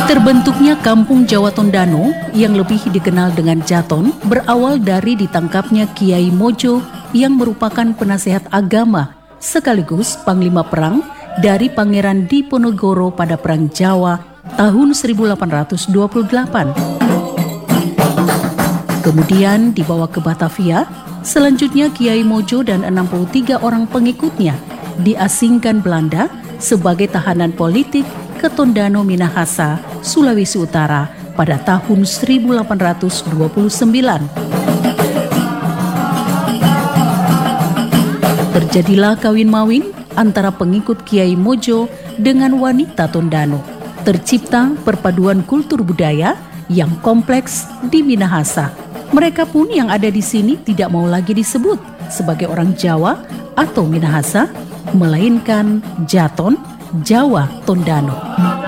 Terbentuknya Kampung Jawa Tondano yang lebih dikenal dengan Jaton berawal dari ditangkapnya Kiai Mojo yang merupakan penasehat agama sekaligus panglima perang dari Pangeran Diponegoro pada Perang Jawa tahun 1828. Kemudian dibawa ke Batavia, selanjutnya Kiai Mojo dan 63 orang pengikutnya diasingkan Belanda sebagai tahanan politik ke Tondano Minahasa, Sulawesi Utara pada tahun 1829. Terjadilah kawin-mawin antara pengikut Kiai Mojo dengan wanita Tondano. Tercipta perpaduan kultur budaya yang kompleks di Minahasa. Mereka pun yang ada di sini tidak mau lagi disebut sebagai orang Jawa atau Minahasa, melainkan Jaton, Jawa Tondano.